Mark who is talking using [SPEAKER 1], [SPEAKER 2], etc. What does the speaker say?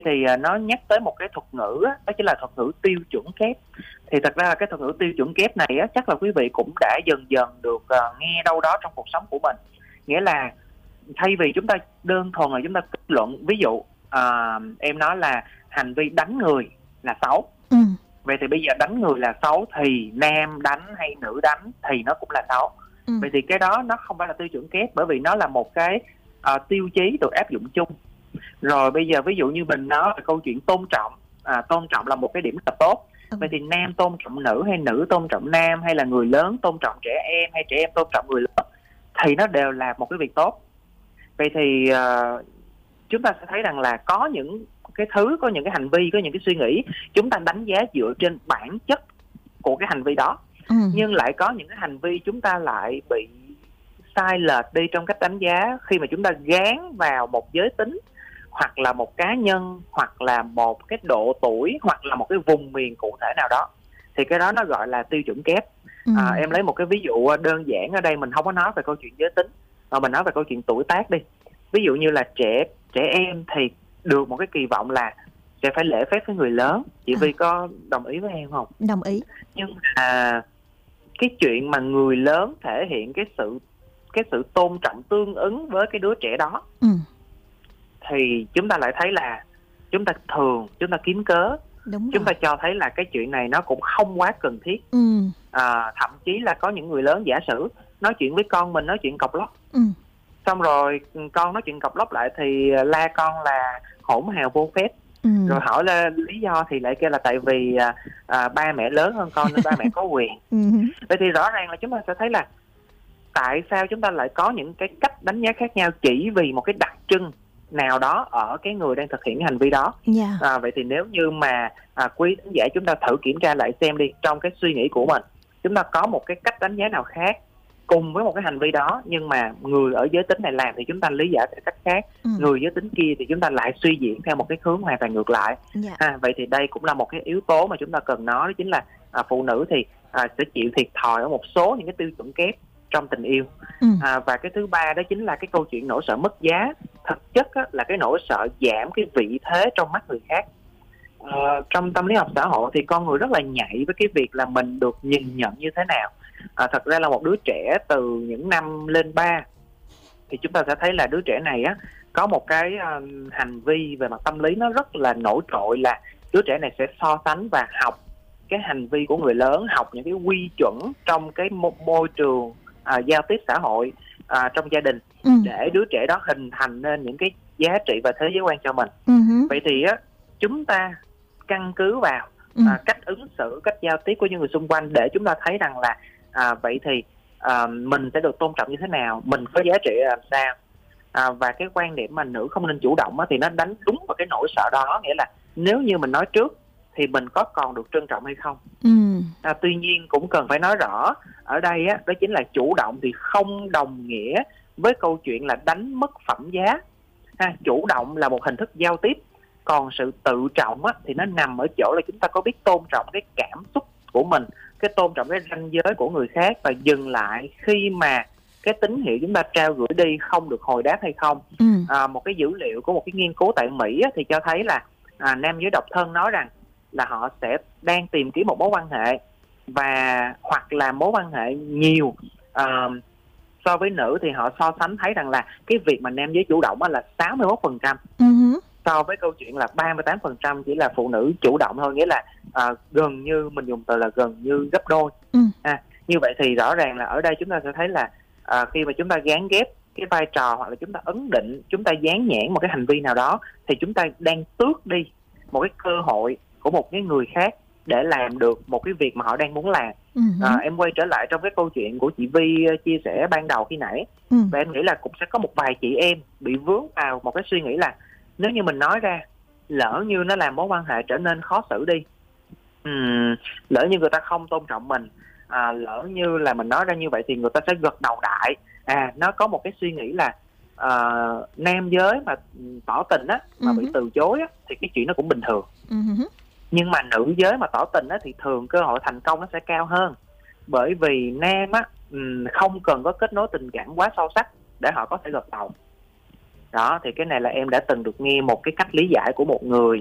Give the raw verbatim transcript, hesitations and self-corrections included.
[SPEAKER 1] thì nó nhắc tới một cái thuật ngữ á, đó chính là thuật ngữ tiêu chuẩn kép. Thì thật ra là cái thuật ngữ tiêu chuẩn kép này á, chắc là quý vị cũng đã dần dần được uh, nghe đâu đó trong cuộc sống của mình. Nghĩa là thay vì chúng ta đơn thuần là chúng ta kết luận, ví dụ uh, em nói là hành vi đánh người là xấu,
[SPEAKER 2] ừ.
[SPEAKER 1] vậy thì bây giờ đánh người là xấu thì nam đánh hay nữ đánh thì nó cũng là xấu. ừ. Vậy thì cái đó nó không phải là tiêu chuẩn kép, bởi vì nó là một cái uh, tiêu chí được áp dụng chung. Rồi bây giờ ví dụ như mình nói về câu chuyện tôn trọng, à, tôn trọng là một cái điểm rất là tốt. ừ. Vậy thì nam tôn trọng nữ hay nữ tôn trọng nam, hay là người lớn tôn trọng trẻ em hay trẻ em tôn trọng người lớn, thì nó đều là một cái việc tốt. Vậy thì uh, chúng ta sẽ thấy rằng là có những cái thứ, có những cái hành vi, có những cái suy nghĩ chúng ta đánh giá dựa trên bản chất của cái hành vi đó. ừ. Nhưng lại có những cái hành vi chúng ta lại bị sai lệch đi trong cách đánh giá khi mà chúng ta gán vào một giới tính, hoặc là một cá nhân, hoặc là một cái độ tuổi, hoặc là một cái vùng miền cụ thể nào đó. Thì cái đó nó gọi là tiêu chuẩn kép. ừ. à, Em lấy một cái ví dụ đơn giản ở đây, mình không có nói về câu chuyện giới tính mà mình nói về câu chuyện tuổi tác đi. Ví dụ như là trẻ trẻ em thì được một cái kỳ vọng là sẽ phải lễ phép với người lớn. Chị à. Vi có đồng ý với em không?
[SPEAKER 2] Đồng ý.
[SPEAKER 1] Nhưng mà cái chuyện mà người lớn thể hiện cái sự cái sự tôn trọng tương ứng với cái đứa trẻ đó, ừ. thì chúng ta lại thấy là chúng ta thường chúng ta kiếm cớ. Đúng chúng rồi. Ta cho thấy là cái chuyện này nó cũng không quá cần thiết. ừ. à, Thậm chí là có những người lớn giả sử nói chuyện với con mình nói chuyện cộc lốc, ừ. xong rồi con nói chuyện cộc lốc lại thì la con là hỗn hào vô phép. ừ. Rồi hỏi là lý do thì lại kêu là tại vì à, à, ba mẹ lớn hơn con nên ba mẹ có quyền. ừ. Vậy thì rõ ràng là chúng ta sẽ thấy là tại sao chúng ta lại có những cái cách đánh giá khác nhau chỉ vì một cái đặc trưng nào đó ở cái người đang thực hiện cái hành vi đó. yeah. à, Vậy thì nếu như mà à, quý khán giả chúng ta thử kiểm tra lại xem đi, trong cái suy nghĩ của mình chúng ta có một cái cách đánh giá nào khác cùng với một cái hành vi đó, nhưng mà người ở giới tính này làm thì chúng ta lý giải theo cách khác. ừ. Người giới tính kia thì chúng ta lại suy diễn theo một cái hướng hoàn toàn ngược lại. yeah. à, Vậy thì đây cũng là một cái yếu tố mà chúng ta cần nói, đó chính là à, phụ nữ thì à, sẽ chịu thiệt thòi ở một số những cái tiêu chuẩn kép trong tình yêu. ừ. à, Và cái thứ ba đó chính là cái câu chuyện nỗi sợ mất giá. Thực chất á, là cái nỗi sợ giảm cái vị thế trong mắt người khác. à, Trong tâm lý học xã hội thì con người rất là nhạy với cái việc là mình được nhìn nhận như thế nào. à, Thật ra là một đứa trẻ từ những năm lên ba thì chúng ta sẽ thấy là đứa trẻ này á có một cái um, hành vi về mặt tâm lý nó rất là nổi trội, là đứa trẻ này sẽ so sánh và học cái hành vi của người lớn, học những cái quy chuẩn trong cái môi trường À, giao tiếp xã hội à, trong gia đình, ừ. để đứa trẻ đó hình thành nên những cái giá trị và thế giới quan cho mình. ừ. Vậy thì á, chúng ta căn cứ vào ừ. à, cách ứng xử, cách giao tiếp của những người xung quanh để chúng ta thấy rằng là à, vậy thì à, mình sẽ được tôn trọng như thế nào, mình có giá trị làm sao. à, Và cái quan điểm mà nữ không nên chủ động á, thì nó đánh đúng vào cái nỗi sợ đó. Nghĩa là nếu như mình nói trước thì mình có còn được trân trọng hay không. ừ. à, Tuy nhiên cũng cần phải nói rõ ở đây á, đó chính là chủ động thì không đồng nghĩa với câu chuyện là đánh mất phẩm giá. ha, Chủ động là một hình thức giao tiếp, còn sự tự trọng á, thì nó nằm ở chỗ là chúng ta có biết tôn trọng cái cảm xúc của mình, cái tôn trọng cái ranh giới của người khác, và dừng lại khi mà cái tín hiệu chúng ta trao gửi đi không được hồi đáp hay không. ừ. à, Một cái dữ liệu của một cái nghiên cứu tại Mỹ á, thì cho thấy là à, nam giới độc thân nói rằng là họ sẽ đang tìm kiếm một mối quan hệ, và hoặc là mối quan hệ nhiều uh, so với nữ, thì họ so sánh thấy rằng là cái việc mà nam giới chủ động là sáu mươi mốt phần trăm uh-huh. so với câu chuyện là ba mươi tám phần trăm chỉ là phụ nữ chủ động thôi. Nghĩa là uh, gần như, mình dùng từ là gần như gấp đôi. uh. à, Như vậy thì rõ ràng là ở đây chúng ta sẽ thấy là uh, khi mà chúng ta gán ghép cái vai trò, hoặc là chúng ta ấn định, chúng ta dán nhãn một cái hành vi nào đó, thì chúng ta đang tước đi một cái cơ hội của một cái người khác để làm được một cái việc mà họ đang muốn làm. uh-huh. à, Em quay trở lại trong cái câu chuyện của chị Vi chia sẻ ban đầu khi nãy, uh-huh. và em nghĩ là cũng sẽ có một vài chị em bị vướng vào một cái suy nghĩ là nếu như mình nói ra, lỡ như nó làm mối quan hệ trở nên khó xử đi, uhm, lỡ như người ta không tôn trọng mình, à, lỡ như là mình nói ra như vậy thì người ta sẽ gật đầu đại. À, nó có một cái suy nghĩ là uh, nam giới mà tỏ tình á, mà uh-huh. bị từ chối á, thì cái chuyện nó cũng bình thường. uh-huh. Nhưng mà nữ giới mà tỏ tình á, thì thường cơ hội thành công nó sẽ cao hơn, bởi vì nam á không cần có kết nối tình cảm quá sâu sắc để họ có thể gật đầu. Đó, thì cái này là em đã từng được nghe một cái cách lý giải của một người